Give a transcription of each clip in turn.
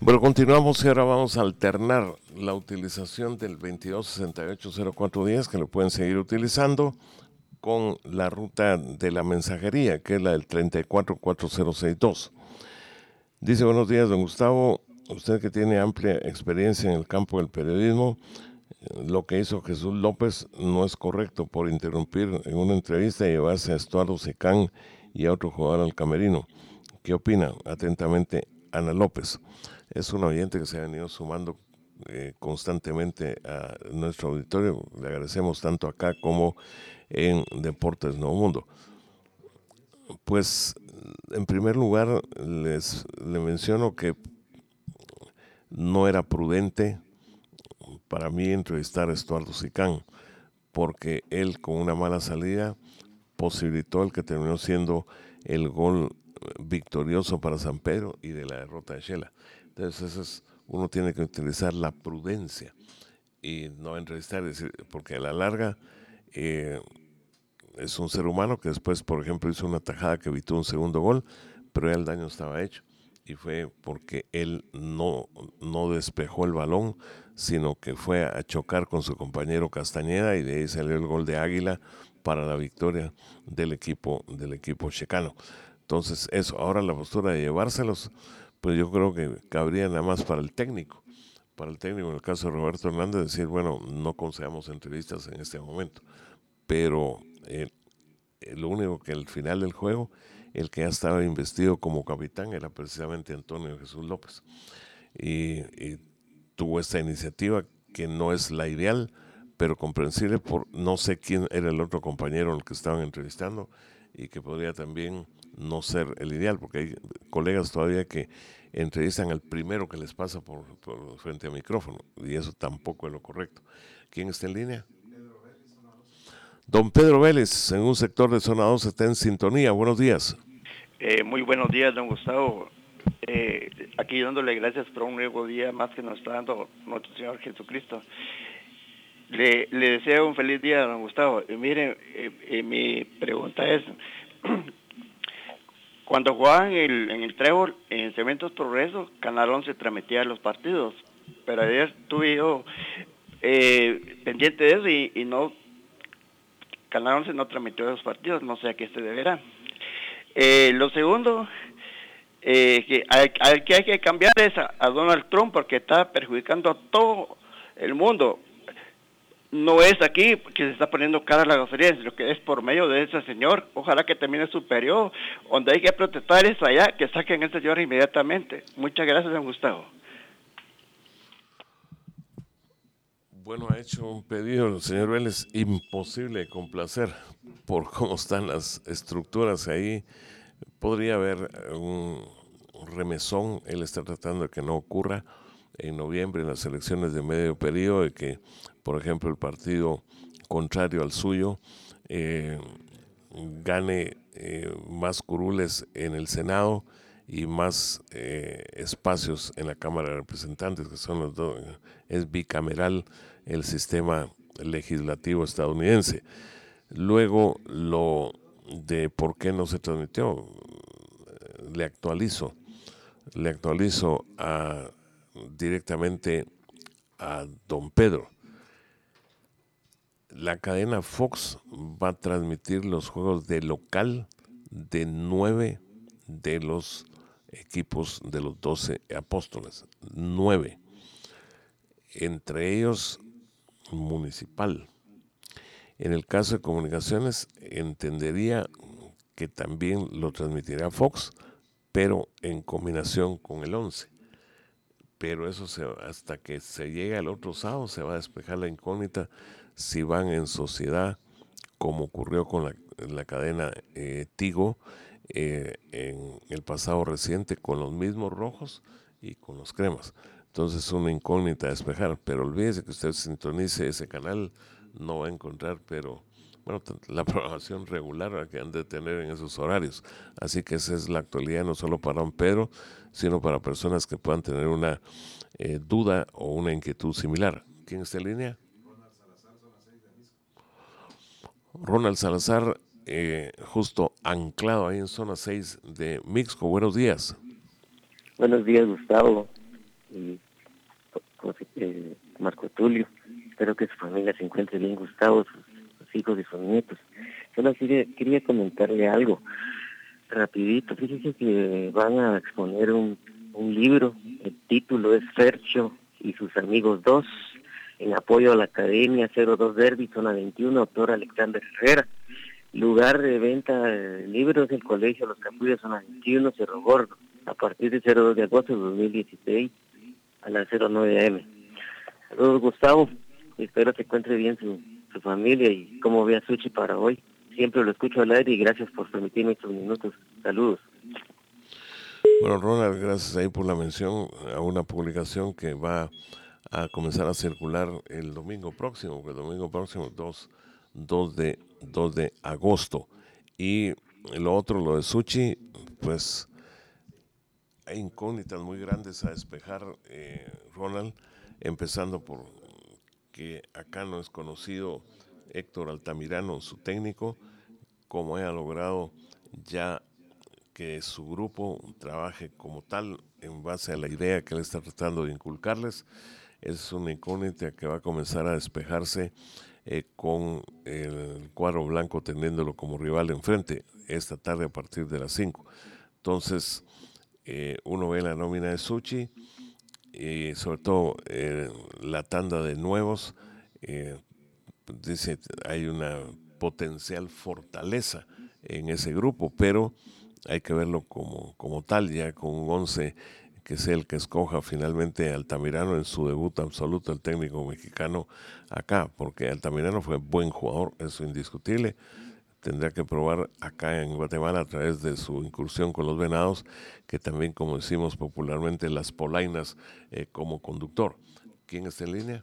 Bueno, continuamos y ahora vamos a alternar la utilización del 22680410, que lo pueden seguir utilizando, con la ruta de la mensajería, que es la del 344062. Dice: buenos días, don Gustavo. Usted, que tiene amplia experiencia en el campo del periodismo, lo que hizo Jesús López no es correcto por interrumpir en una entrevista y llevarse a Estuardo Secán y a otro jugador al camerino. ¿Qué opina? Atentamente, Ana López. Es un oyente que se ha venido sumando constantemente a nuestro auditorio. Le agradecemos tanto acá como en Deportes Nuevo Mundo. Pues, en primer lugar, le menciono que no era prudente para mí entrevistar a Estuardo Sicán, porque él, con una mala salida, posibilitó el que terminó siendo el gol victorioso para San Pedro y de la derrota de Shela. Entonces uno tiene que utilizar la prudencia y no entrevistar, porque a la larga es un ser humano que después, por ejemplo, hizo una tajada que evitó un segundo gol, pero ya el daño estaba hecho. Y fue porque él no despejó el balón, sino que fue a chocar con su compañero Castañeda, y de ahí salió el gol de Águila para la victoria del equipo checano. Entonces, eso, ahora la postura de llevárselos, pues yo creo que cabría nada más para el técnico. Para el técnico, en el caso de Roberto Hernández, decir: bueno, no concedamos entrevistas en este momento. Pero lo único que al final del juego, el que ya estaba investido como capitán era precisamente Antonio Jesús López. Y tuvo esta iniciativa que no es la ideal, pero comprensible por no sé quién era el otro compañero al que estaban entrevistando, y que podría también no ser el ideal, porque hay colegas todavía que entrevistan al primero que les pasa por frente al micrófono, y eso tampoco es lo correcto. ¿Quién está en línea? Don Pedro Vélez, en un sector de Zona 2, está en sintonía. Buenos días. Muy buenos días, don Gustavo. Aquí dándole gracias por un nuevo día más que nos está dando nuestro Señor Jesucristo. Le deseo un feliz día, don Gustavo. Mire, mi pregunta es, cuando jugaban en el Trébol, en Cementos Progreso, Canal 11 transmitía los partidos, pero ayer tuve yo pendiente de eso y no, Canal 11 no transmitió los partidos, no sé a qué se deberá. Lo segundo, que hay que cambiar es a Donald Trump, porque está perjudicando a todo el mundo. No es aquí que se está poniendo cara la gasolina, lo que es por medio de ese señor. Ojalá que termine su periodo. Donde hay que protestar es allá, que saquen a ese señor inmediatamente. Muchas gracias, don Gustavo. Bueno, ha hecho un pedido el señor Vélez imposible de complacer por cómo están las estructuras ahí. Podría haber un remesón. Él está tratando de que no ocurra en noviembre en las elecciones de medio periodo, de que, por ejemplo, el partido contrario al suyo gane más curules en el Senado y más espacios en la Cámara de Representantes, que son los dos. Es bicameral el sistema legislativo estadounidense. Luego, lo de por qué no se transmitió, le actualizo directamente a don Pedro. La cadena Fox va a transmitir los juegos de local de 9 de los equipos de los 12 apóstoles. 9. Entre ellos, Municipal. En el caso de Comunicaciones, entendería que también lo transmitirá Fox, pero en combinación con el 11. Pero eso hasta que se llegue al otro sábado se va a despejar la incógnita si van en sociedad, como ocurrió con la cadena Tigo en el pasado reciente, con los mismos rojos y con los cremas. Entonces, una incógnita a despejar, pero olvídese que usted sintonice ese canal, no va a encontrar, pero bueno, la programación regular que han de tener en esos horarios. Así que esa es la actualidad, no solo para don Pedro, sino para personas que puedan tener una duda o una inquietud similar. ¿Quién está en línea? Ronald Salazar, justo anclado ahí en zona 6 de Mixco. Buenos días. Buenos días, Gustavo. y Marco Tulio. Espero que su familia se encuentre bien, Gustavo, sus hijos y sus nietos. Solo quería comentarle algo rapidito. Fíjese que van a exponer un libro. El título es Fercho y sus amigos 2, en apoyo a la Academia 02 Derby, zona 21, autor Alexander Herrera. Lugar de venta de libros del Colegio Los Capullos, zona 21, Cerro Gordo, a partir del 02 de agosto de 2016 a las 09 am. Saludos, Gustavo. Espero que encuentre bien su familia y cómo ve a Suchi para hoy. Siempre lo escucho al aire y gracias por permitirme estos minutos. Saludos. Bueno, Ronald, gracias ahí por la mención a una publicación que va a comenzar a circular el domingo próximo, que el domingo próximo 2 de agosto. Y lo otro, lo de Suchi, pues hay incógnitas muy grandes a despejar, Ronald, empezando por que acá no es conocido Héctor Altamirano, su técnico, cómo haya logrado ya que su grupo trabaje como tal en base a la idea que él está tratando de inculcarles. Es una incógnita que va a comenzar a despejarse con el cuadro blanco teniéndolo como rival enfrente esta tarde a partir de las 5. Entonces, uno ve la nómina de Suchi y sobre todo la tanda de nuevos. eh, Dice, hay una potencial fortaleza en ese grupo, pero hay que verlo como tal, ya con un 11 que sea el que escoja finalmente Altamirano en su debut absoluto, el técnico mexicano acá, porque Altamirano fue buen jugador, eso es indiscutible. Tendrá que probar acá en Guatemala a través de su incursión con los Venados, que también, como decimos popularmente, las polainas como conductor. ¿Quién está en línea?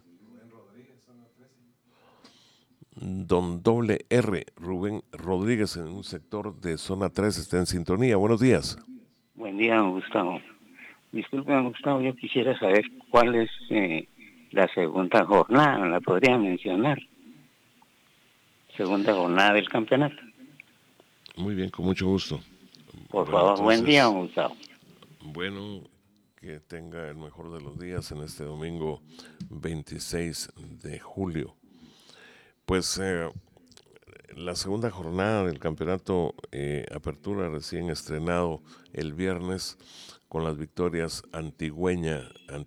Don Doble R, Rubén Rodríguez, en un sector de zona 3, está en sintonía. Buenos días. Buen día, don Gustavo. Disculpe, don Gustavo, yo quisiera saber cuál es la segunda jornada, ¿la podría mencionar? Segunda jornada del campeonato. Muy bien, con mucho gusto. Por Bueno, favor, buen día, entonces, don Gustavo. bueno, que tenga el mejor de los días en este domingo 26 de julio. Pues la segunda jornada del campeonato Apertura recién estrenado el viernes con las victorias Antigüeña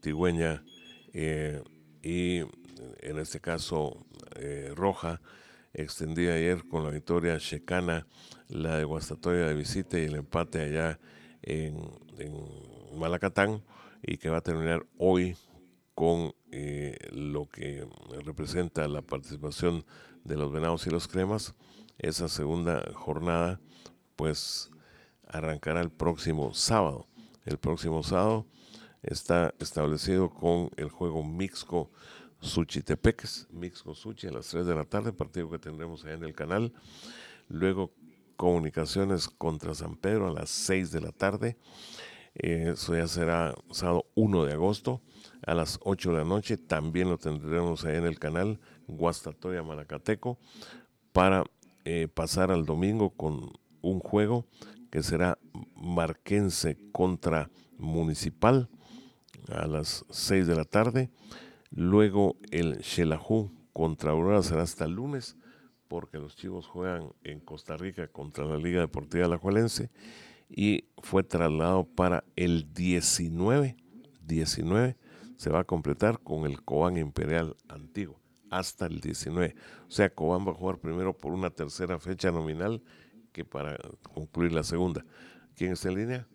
y en este caso Roja, extendida ayer con la victoria checana, la de Guastatoya de visita y el empate allá en Malacatán, y que va a terminar hoy con lo que representa la participación de los Venados y los Cremas. Esa segunda jornada pues arrancará el próximo sábado. El próximo sábado está establecido con el juego Mixco Suchitepeques, Mixco Suchi a las 3 de la tarde, partido que tendremos allá en el canal. Luego Comunicaciones contra San Pedro a las 6 de la tarde. Eso ya será sábado 1 de agosto a las 8 de la noche. También lo tendremos ahí en el canal Guastatoya Malacateco para pasar al domingo con un juego que será Marquense contra Municipal a las 6 de la tarde. Luego el Xelajú contra Aurora será hasta el lunes, porque los Chivos juegan en Costa Rica contra la Liga Deportiva Alajuelense, y fue trasladado para el 19 se va a completar con el Cobán Imperial Antiguo hasta el 19. O sea, Cobán va a jugar primero por una tercera fecha nominal que para concluir la segunda. ¿Quién está en línea?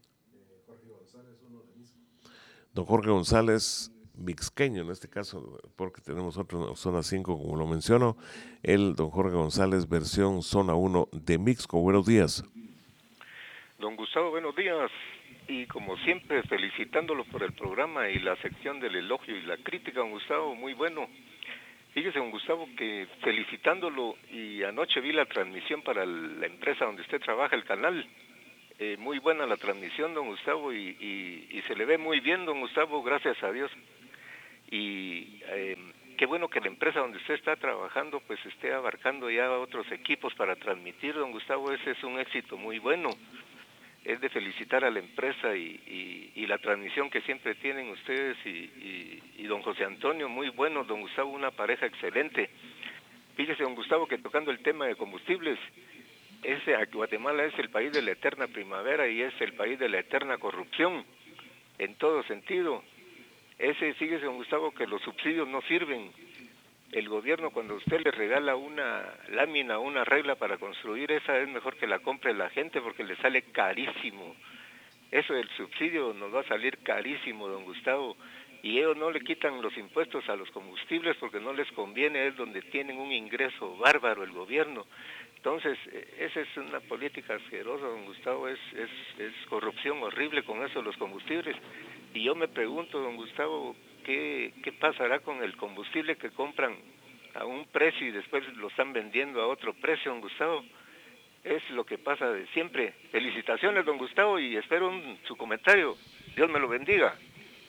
Don Jorge González, mixqueño en este caso, porque tenemos otro zona 5 como lo menciono. Don Jorge González, versión zona 1 de Mixco. Buenos días. Don Gustavo, buenos días. Y como siempre, felicitándolo por el programa y la sección del elogio y la crítica, don Gustavo, muy bueno. Fíjese, don Gustavo, que felicitándolo, y anoche vi la transmisión para la empresa donde usted trabaja, el canal. Muy buena la transmisión, don Gustavo, y se le ve muy bien, don Gustavo, gracias a Dios. Y qué bueno que la empresa donde usted está trabajando pues esté abarcando ya otros equipos para transmitir, don Gustavo, ese es un éxito muy bueno. es de felicitar a la empresa y la transmisión que siempre tienen ustedes y don José Antonio, muy bueno, don Gustavo, una pareja excelente. Fíjese, don Gustavo, que tocando el tema de combustibles, Guatemala es el país de la eterna primavera y es el país de la eterna corrupción, en todo sentido. Fíjese, don Gustavo, que los subsidios no sirven. El gobierno, cuando usted le regala una lámina, una regla para construir, esa es mejor que la compre la gente porque le sale carísimo. Eso del subsidio nos va a salir carísimo, don Gustavo. Y ellos no le quitan los impuestos a los combustibles porque no les conviene, es donde tienen un ingreso bárbaro el gobierno. Entonces, esa es una política asquerosa, don Gustavo, es corrupción horrible con eso de los combustibles. Y yo me pregunto, don Gustavo, ¿qué pasará con el combustible que compran a un precio y después lo están vendiendo a otro precio, don Gustavo? Es lo que pasa de siempre. Felicitaciones, don Gustavo, y espero su comentario. Dios me lo bendiga.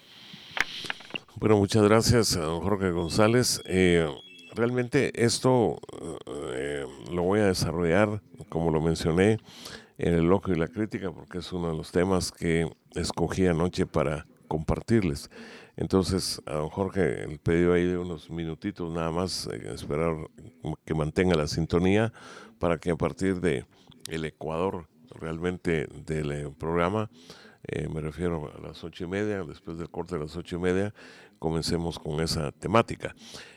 Bueno, muchas gracias a don Jorge González. Realmente esto lo voy a desarrollar, como lo mencioné, en el elogio y la crítica, porque es uno de los temas que escogí anoche para compartirles. Entonces, a don Jorge, el pedido ahí de unos minutitos nada más, esperar que mantenga la sintonía para que a partir de el Ecuador realmente del programa, me refiero a las 8:30, después del corte de las 8:30, comencemos con esa temática.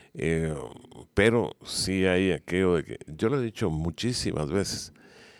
Pero sí hay aquello de que, yo lo he dicho muchísimas veces,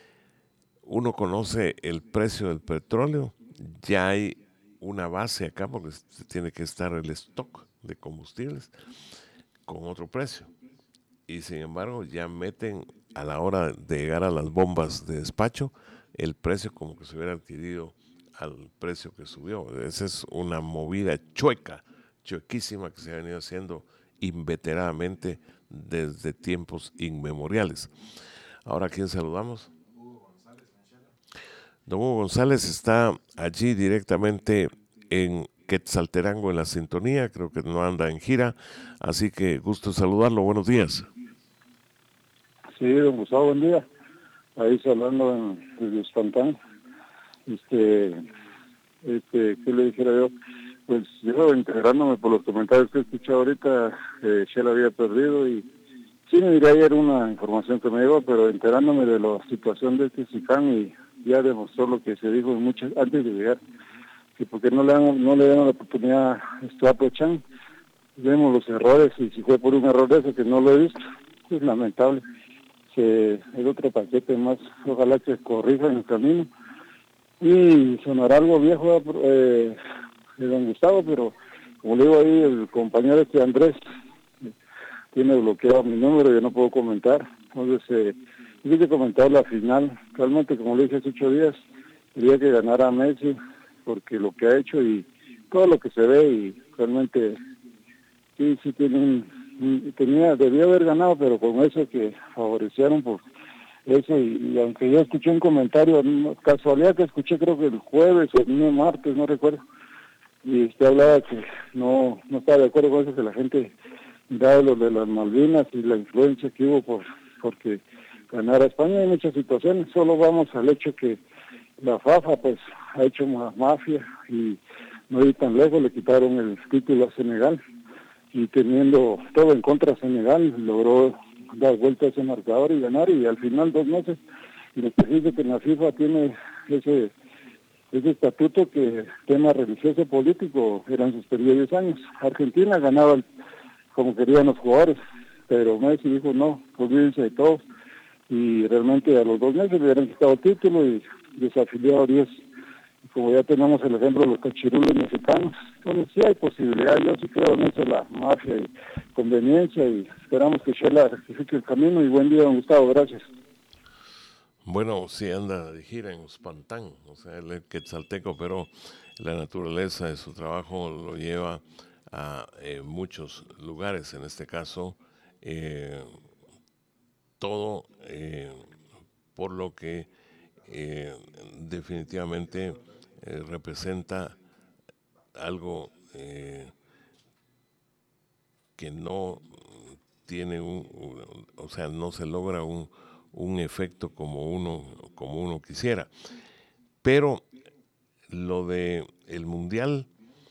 uno conoce el precio del petróleo, ya hay una base acá porque tiene que estar el stock de combustibles con otro precio. Y sin embargo ya meten a la hora de llegar a las bombas de despacho el precio como que se hubiera adquirido al precio que subió. Esa es una movida chuequísima que se ha venido haciendo inveteradamente desde tiempos inmemoriales. Ahora, ¿a quién saludamos? Don Hugo González está allí directamente en Quetzalterango en la sintonía, creo que no anda en gira, así que gusto saludarlo, buenos días. Sí, don Gustavo, buen día. Ahí hablando desde Espantán. ¿Qué le dijera yo? Pues yo integrándome por los comentarios que he escuchado ahorita, ya la había perdido y sí me diría ayer una información que me llegó, pero enterándome de la situación de este SICAN y ya demostró lo que se dijo antes de llegar, que porque no le dan la oportunidad a Apochan, vemos los errores y si fue por un error de ese que no lo he visto, es lamentable. El otro paquete más, ojalá que corrija en el camino. Y sonará algo viejo de don Gustavo, pero como le digo ahí, el compañero Andrés tiene bloqueado mi número, yo no puedo comentar. Entonces, yo que comentar la final. Realmente, como le dije hace 8 días, quería que ganara Messi, porque lo que ha hecho y todo lo que se ve, y realmente sí tiene debía haber ganado, pero con eso que favorecieron por eso, y aunque yo escuché un comentario, casualidad que escuché creo que el jueves o el martes, no recuerdo, y usted hablaba que no estaba de acuerdo con eso, que la gente miraba lo de las Malvinas y la influencia que hubo porque ganara España. Hay muchas situaciones, solo vamos al hecho que la FAFA pues ha hecho una mafia y no ir tan lejos, le quitaron el título a Senegal y teniendo todo en contra Senegal, logró dar vuelta a ese marcador y ganar, y al final 2 meses, y lo que dice que la FIFA tiene ese estatuto que tema religioso político eran suspendidos 10 años. Argentina ganaba como querían los jugadores, pero Messi dijo no, olvídense de todos, y realmente a los 2 meses le hubieran quitado el título y desafiliado 10. Como ya tenemos el ejemplo de los cachirules mexicanos, entonces sí hay posibilidad, yo sí creo en eso, la mafia y conveniencia, y esperamos que Shela rectifique el camino. Y buen día, don Gustavo, gracias. Bueno, sí anda de gira en Uspantán, o sea, él es quetzalteco, pero la naturaleza de su trabajo lo lleva a muchos lugares, en este caso, todo por lo que definitivamente representa algo que no tiene o sea, no se logra un efecto como uno quisiera. Pero lo de el Mundial,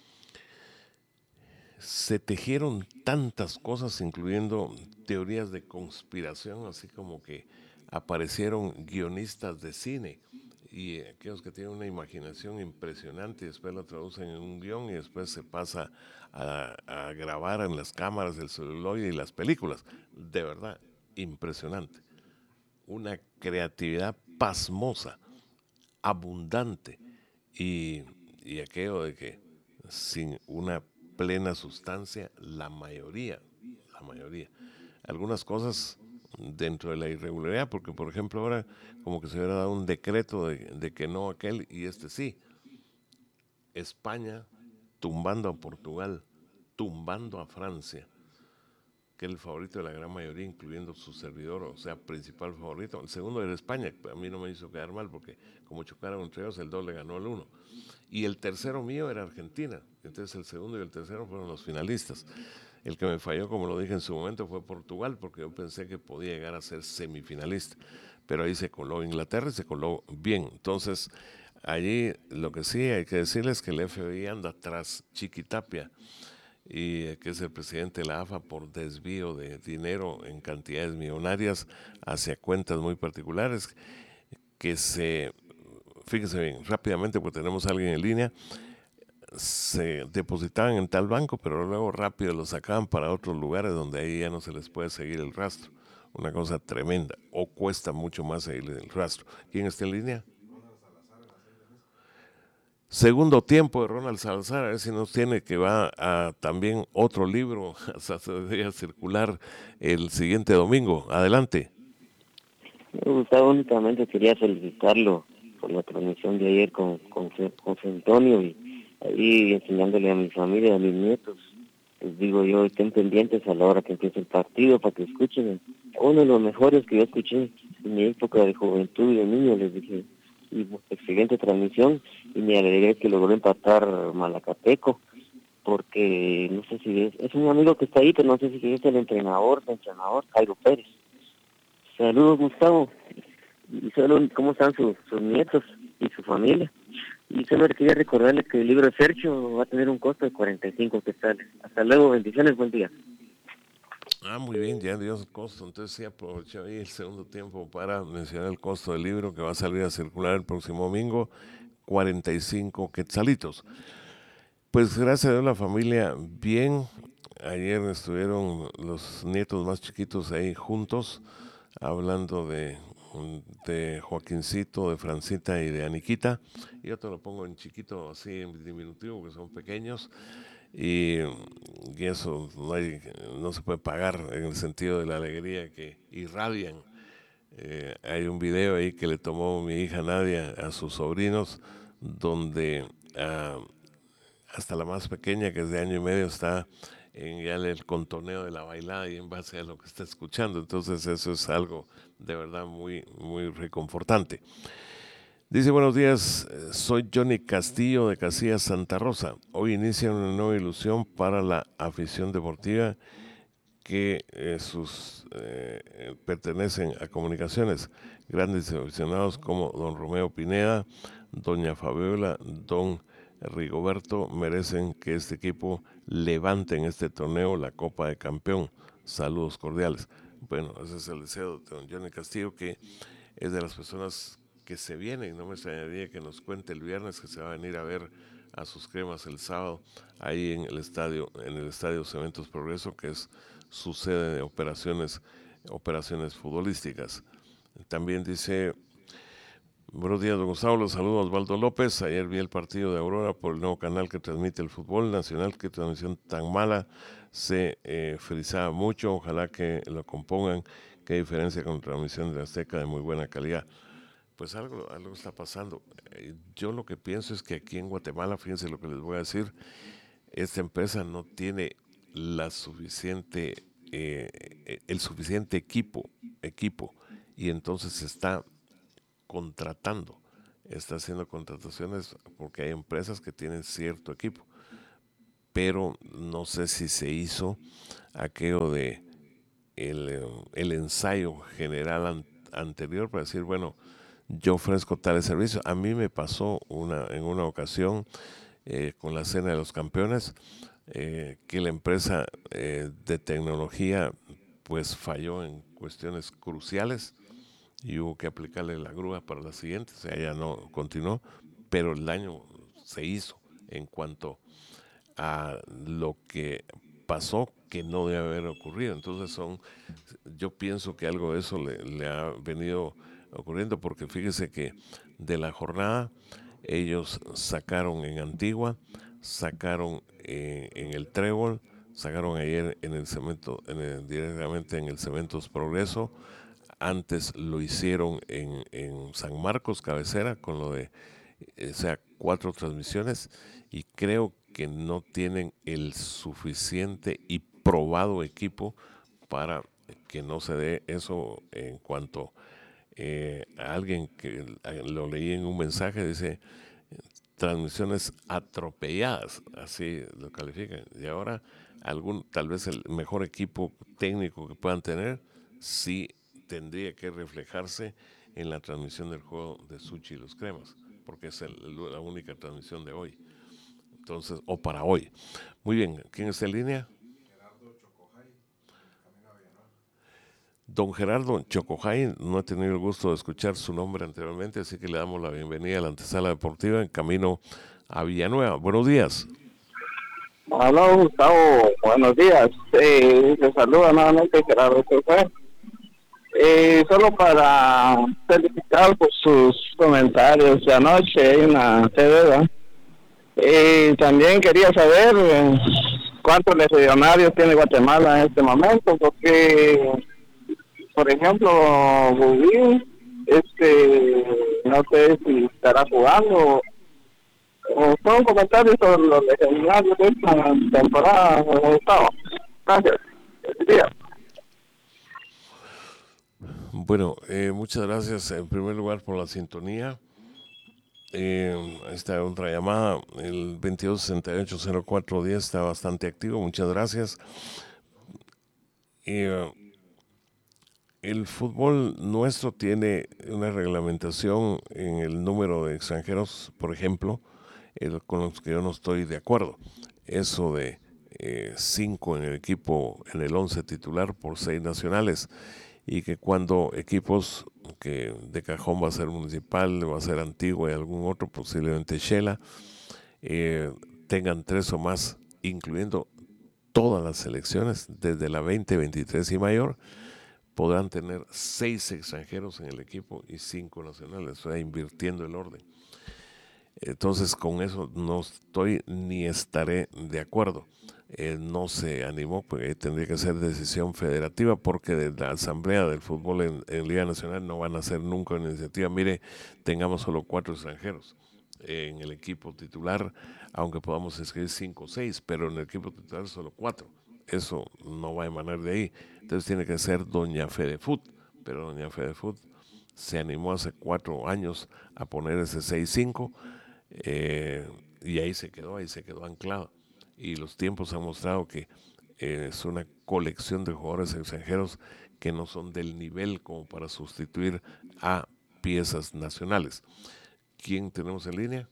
se tejieron tantas cosas, incluyendo teorías de conspiración, así como que aparecieron guionistas de cine y aquellos que tienen una imaginación impresionante y después la traducen en un guión y después se pasa a grabar en las cámaras del celuloide y las películas. De verdad, impresionante. Una creatividad pasmosa, abundante y aquello de que sin una plena sustancia, la mayoría, algunas cosas dentro de la irregularidad, porque por ejemplo ahora como que se hubiera dado un decreto de que no aquel y este sí. España tumbando a Portugal, tumbando a Francia, que es el favorito de la gran mayoría, incluyendo su servidor, o sea, principal favorito. El segundo era España, a mí no me hizo quedar mal, porque como chocaron entre ellos, el 2 le ganó al 1. Y el tercero mío era Argentina, entonces el segundo y el tercero fueron los finalistas. El que me falló, como lo dije en su momento, fue Portugal, porque yo pensé que podía llegar a ser semifinalista. Pero ahí se coló Inglaterra y se coló bien. Entonces, allí lo que sí hay que decirles es que el FBI anda tras Chiquitapia, y que es el presidente de la AFA, por desvío de dinero en cantidades millonarias hacia cuentas muy particulares que fíjense bien, rápidamente, porque tenemos a alguien en línea, se depositaban en tal banco, pero luego rápido lo sacaban para otros lugares donde ahí ya no se les puede seguir el rastro. Una cosa tremenda, o cuesta mucho más seguir el rastro. ¿Quién está en línea? Segundo tiempo de Ronald Salazar, a ver si nos tiene, que va a también otro libro, hasta se debería circular el siguiente domingo. Adelante. Gustavo, únicamente quería felicitarlo por la transmisión de ayer con Antonio y ahí enseñándole a mi familia, a mis nietos. Les digo yo, estén pendientes a la hora que empiece el partido para que escuchen. Uno de los mejores que yo escuché en mi época de juventud y de niño, les dije, y excelente transmisión, y me alegré que logró empatar Malacateco, porque no sé si es un amigo que está ahí, pero no sé si es el entrenador, Jairo Pérez. Saludos, Gustavo. Y solo, ¿cómo están sus nietos y su familia? Y solo quería recordarles que el libro de Sergio va a tener un costo de 45 quetzales. Hasta luego, bendiciones, buen día. Muy bien, ya dio el costo, entonces sí aproveché ahí el segundo tiempo para mencionar el costo del libro que va a salir a circular el próximo domingo, 45 quetzalitos. Pues gracias a Dios la familia bien. Ayer estuvieron los nietos más chiquitos ahí juntos, hablando de Joaquincito, de Francita y de Aniquita. Yo te lo pongo en chiquito, así en diminutivo, porque son pequeños. Y, y eso no se puede pagar en el sentido de la alegría que irradian. Hay un video ahí que le tomó mi hija Nadia a sus sobrinos, donde hasta la más pequeña, que es de año y medio, está en ya el contoneo de la bailada y en base a lo que está escuchando. Entonces eso es algo de verdad muy, muy reconfortante. Dice, buenos días, soy Johnny Castillo de Casillas, Santa Rosa. Hoy inicia una nueva ilusión para la afición deportiva que pertenecen a Comunicaciones. Grandes aficionados como don Romeo Pineda, doña Fabiola, don Rigoberto merecen que este equipo levante en este torneo la Copa de Campeón. Saludos cordiales. Bueno, ese es el deseo de don Johnny Castillo, que es de las personas que se vienen. No me extrañaría que nos cuente el viernes que se va a venir a ver a sus cremas el sábado ahí en el estadio Cementos Progreso, que es su sede de operaciones futbolísticas. También dice, buenos días, don Gustavo, los saludo a Osvaldo López. Ayer vi el partido de Aurora por el nuevo canal que transmite el fútbol nacional. Qué transmisión tan mala, se frizaba mucho. Ojalá que lo compongan. Qué diferencia con transmisión de Azteca de muy buena calidad. Pues algo está pasando. Yo lo que pienso es que aquí en Guatemala, fíjense lo que les voy a decir, esta empresa no tiene el suficiente equipo, y entonces está haciendo contrataciones porque hay empresas que tienen cierto equipo, pero no sé si se hizo aquello de el ensayo general anterior para decir, bueno, yo ofrezco tales servicios. A mí me pasó en una ocasión con la Cena de los Campeones, que la empresa de tecnología pues falló en cuestiones cruciales y hubo que aplicarle la grúa para la siguiente, o sea, ya no continuó, pero el daño se hizo en cuanto a lo que pasó que no debe haber ocurrido. Entonces yo pienso que algo de eso le ha venido ocurriendo, porque fíjese que de la jornada ellos sacaron en Antigua, sacaron en el Trébol, sacaron ayer en el cemento, directamente en el Cementos Progreso. Antes lo hicieron en San Marcos, cabecera, con lo de, o sea, 4 transmisiones, y creo que no tienen el suficiente y probado equipo para que no se dé eso. En cuanto a alguien que lo leí en un mensaje, dice transmisiones atropelladas, así lo califican. Y ahora tal vez el mejor equipo técnico que puedan tener sí tendría que reflejarse en la transmisión del juego de Suchi y los Cremas, porque es la única transmisión de hoy. Entonces, o para hoy. Muy bien, ¿quién está en línea? Don Gerardo Chocojay, no he tenido el gusto de escuchar su nombre anteriormente, así que le damos la bienvenida a la antesala deportiva en camino a Villanueva. Buenos días. Hola, Gustavo, buenos días. Les saluda nuevamente Gerardo Chocojay. Solo para felicitar por sus comentarios de anoche en la TV, ¿verdad? También quería saber cuántos legionarios tiene Guatemala en este momento, porque, por ejemplo, Rubí, no sé si estará jugando, o son comentarios sobre los legionarios de esta temporada, Gustavo. Gracias. Buen día. Bueno, muchas gracias en primer lugar por la sintonía. Esta otra llamada, el 2268-0410 está bastante activo, muchas gracias. El fútbol nuestro tiene una reglamentación en el número de extranjeros, por ejemplo, con los que yo no estoy de acuerdo. Eso de 5 en el equipo, en el 11 titular por 6 nacionales, y que cuando equipos que de cajón va a ser Municipal, va a ser Antigua y algún otro, posiblemente Shela, tengan 3 o más, incluyendo todas las selecciones, desde la 20, 23 y mayor, podrán tener 6 extranjeros en el equipo y 5 nacionales, o sea, invirtiendo el orden. Entonces, con eso no estoy ni estaré de acuerdo. No se animó, porque tendría que ser decisión federativa, porque de la asamblea del fútbol en Liga Nacional no van a hacer nunca una iniciativa. Mire, tengamos solo 4 extranjeros en el equipo titular, aunque podamos escribir 5 o 6, pero en el equipo titular solo 4. Eso no va a emanar de ahí. Entonces tiene que ser doña Fedefut, pero doña Fedefut se animó hace 4 años a poner ese 6-5, y ahí se quedó anclado. Y los tiempos han mostrado que es una colección de jugadores extranjeros que no son del nivel como para sustituir a piezas nacionales. ¿Quién tenemos en línea?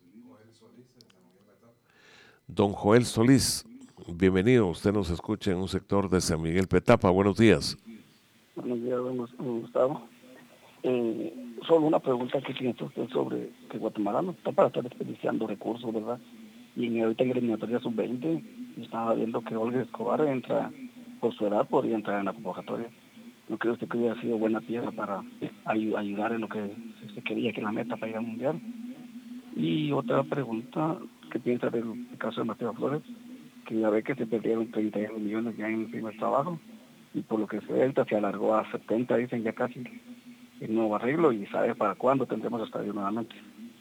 Don Joel Solís, bienvenido. Usted nos escucha en un sector de San Miguel Petapa. Buenos días. Buenos días, don Gustavo. Solo una pregunta que piensa usted sobre que Guatemala no está para estar desperdiciando recursos, ¿verdad? Y ahorita en la eliminatoria sub-20 estaba viendo que Olga Escobar entra, por su edad podría entrar en la convocatoria. ¿No cree usted que hubiera sido buena pieza para ayudar en lo que se quería, que la meta para ir al Mundial? Y otra pregunta, ¿qué piensa del caso de Mateo Flores? Que ya ve que se perdieron 31 millones ya en el primer trabajo, y por lo que se ve, ahorita se alargó a 70, dicen ya casi el nuevo arreglo, y sabe para cuándo tendremos estadio nuevamente.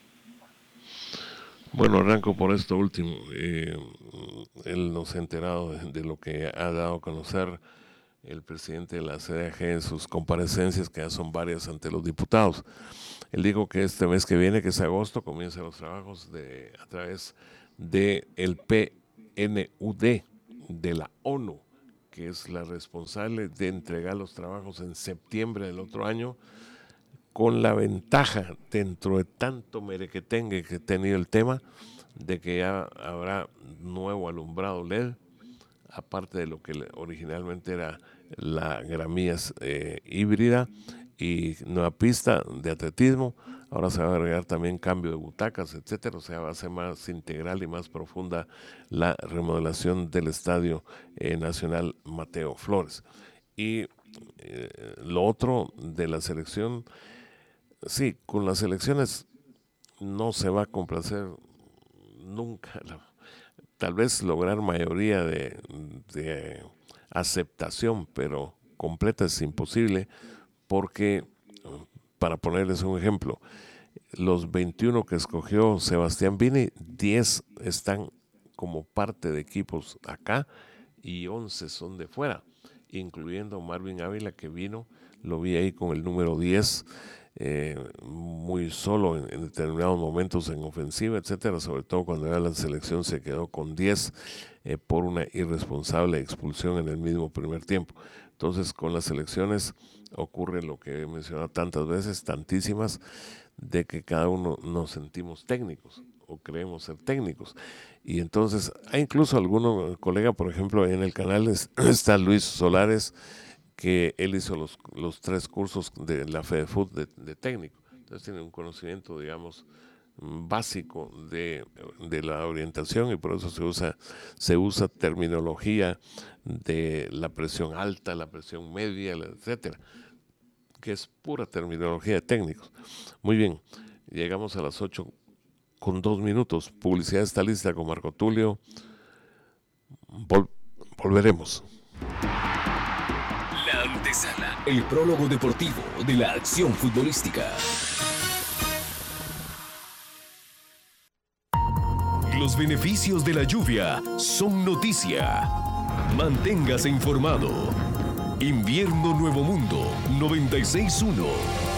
Bueno, arranco por esto último. Él no se ha enterado de lo que ha dado a conocer el presidente de la CDAG en sus comparecencias, que ya son varias ante los diputados. Él dijo que este mes que viene, que es agosto, comienzan los trabajos a través del PNUD de la ONU, que es la responsable de entregar los trabajos en septiembre del otro año, con la ventaja, dentro de tanto merequetengue que ha tenido el tema, de que ya habrá nuevo alumbrado LED, aparte de lo que originalmente era la gramilla híbrida y nueva pista de atletismo. Ahora se va a agregar también cambio de butacas, etcétera. O sea, va a ser más integral y más profunda la remodelación del Estadio Nacional Mateo Flores. Y lo otro de la selección, sí, con las elecciones no se va a complacer nunca. Tal vez lograr mayoría de aceptación, pero completa es imposible, porque, para ponerles un ejemplo, los 21 que escogió Sebastián Vini, 10 están como parte de equipos acá y 11 son de fuera, incluyendo Marvin Ávila, que vino, lo vi ahí con el número 10, muy solo en determinados momentos en ofensiva, etcétera, sobre todo cuando ya la selección se quedó con 10 por una irresponsable expulsión en el mismo primer tiempo. Entonces, con las selecciones ocurre lo que he mencionado tantas veces, tantísimas, de que cada uno nos sentimos técnicos o creemos ser técnicos. Y entonces, hay incluso algunos colegas, por ejemplo, en el canal está Luis Solares, que él hizo los 3 cursos de la FEDEFUT de técnico. Entonces tiene un conocimiento, digamos, básico de la orientación, y por eso se usa terminología de la presión alta, la presión media, etcétera, que es pura terminología de técnicos. Muy bien, llegamos a las 8:02. Publicidad está lista con Marco Tulio. Volveremos. La antesala, el prólogo deportivo de la acción futbolística. Los beneficios de la lluvia son noticia. Manténgase informado. Invierno Nuevo Mundo 96.1.